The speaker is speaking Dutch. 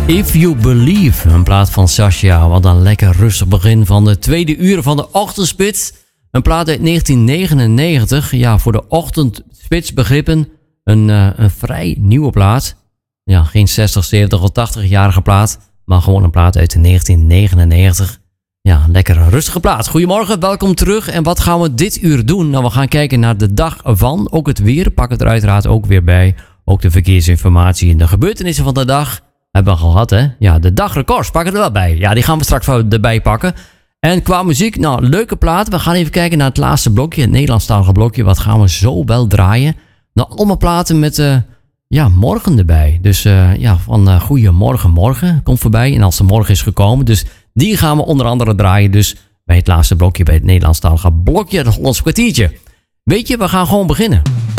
If You Believe, een plaat van Sasha. Wat een lekker rustig begin van de tweede uur van de ochtendspits. Een plaat uit 1999. Ja, voor de ochtendspitsbegrippen een vrij nieuwe plaat. Ja, geen 60, 70 of 80-jarige plaat. Maar gewoon een plaat uit 1999. Ja, een lekkere rustige plaat. Goedemorgen, welkom terug. En wat gaan we dit uur doen? Nou, we gaan kijken naar de dag van. Ook het weer, pak het er uiteraard ook weer bij. Ook de verkeersinformatie en de gebeurtenissen van de dag. Hebben we gehad, hè? Ja, de dagrecords, pak het er wel bij. Ja, die gaan we straks erbij pakken. En qua muziek, nou, leuke plaat. We gaan even kijken naar het laatste blokje, het Nederlandstalige blokje. Wat gaan we zo wel draaien? Nou, allemaal platen met, morgen erbij. Dus van goeiemorgen, morgen komt voorbij. En als de morgen is gekomen, dus die gaan we onder andere draaien. Dus bij het laatste blokje, bij het Nederlandstalige blokje, het Hollands kwartiertje. Weet je, we gaan gewoon beginnen.